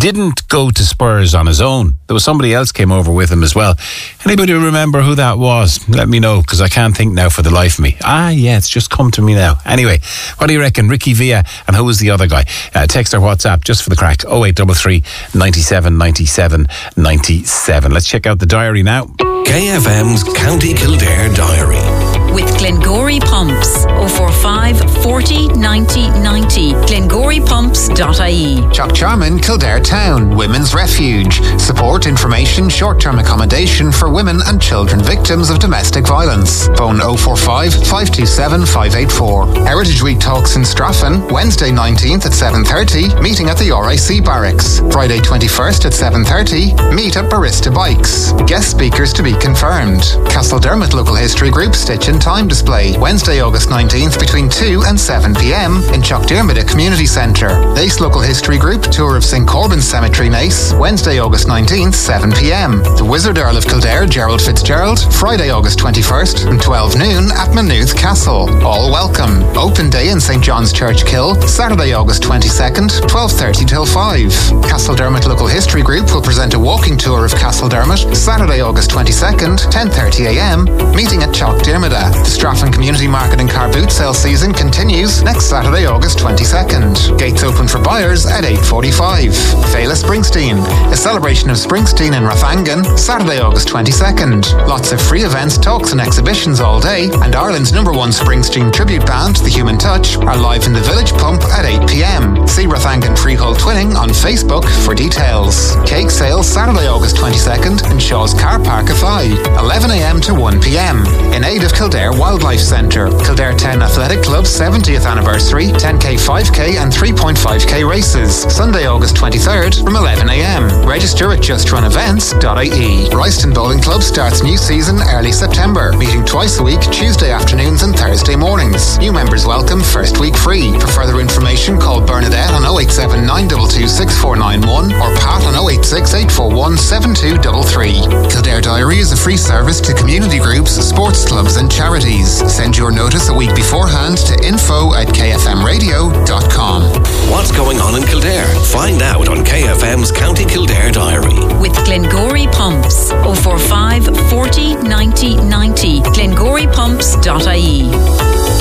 didn't go to Spurs on his own. There was somebody else came over with him as well. Anybody remember who that was? Let me know, because I can't think now for the life of me. Yeah, it's just come to me now. Anyway, what do you reckon? Ricky Villa, and who was the other guy? Text or WhatsApp just for the crack. 0833 97 97 97. Let's check out the diary now. KFM's County Kildare Diary. With Glengorry Pumps. 045 40 90 90. GlengorryPumps.ie. Chockcharman, Kildare Town, Women's Refuge. Support, information, short-term accommodation for women and children victims of domestic violence. Phone 045 527 584. Heritage Week talks in Straffan, Wednesday 19th at 7:30, meeting at the RIC Barracks. Friday 21st at 7:30, meet at Barista Bikes. Guest speakers to be confirmed. Castledermot Local History Group Stitch in Time display, Wednesday August 19th between 2 and 7 p.m. in Chockdermida Community Centre. Nace Local History Group tour of St Corbin's Cemetery, Nace, Wednesday August 19th 7 p.m. The Wizard Earl of Kildare Gerald Fitzgerald, Friday August 21st from 12 noon at Maynooth Castle. All welcome. Open day in St John's Church Kill, Saturday August 22nd 12:30 till 5. Castledermot Local History Group will present a walking tour of Castledermot, Saturday August 22nd 10:30 a.m. meeting at Chockdermida. The Straffan Community Market and Car Boot Sale season continues next Saturday, August 22nd. Gates open for buyers at 8:45. Fela Springsteen, a celebration of Springsteen in Rathangan, Saturday, August 22nd. Lots of free events, talks and exhibitions all day, and Ireland's #1 Springsteen tribute band, The Human Touch, are live in the Village Pump at 8 p.m. See Rathangan Freehold Twinning on Facebook for details. Cake sale Saturday, August 22nd in Shaw's Car Park Athy, 11 a.m. to 1 p.m. in aid of Kildare Wildlife Centre. Kildare Town Athletic Club's 70th anniversary, 10k, 5k and 3.5k races. Sunday, August 23rd from 11 a.m. Register at justrunevents.ie. Royston Bowling Club starts new season early September, meeting twice a week, Tuesday afternoons and Thursday mornings. New members welcome, first week free. For further information, call Bernadette on 087 922 6491 or Pat on 086 841 7233. Kildare Diary is a free service to community groups, sports clubs and charities. Send your notice a week beforehand to info@kfmradio.com. What's going on in Kildare? Find out on KFM's County Kildare Diary.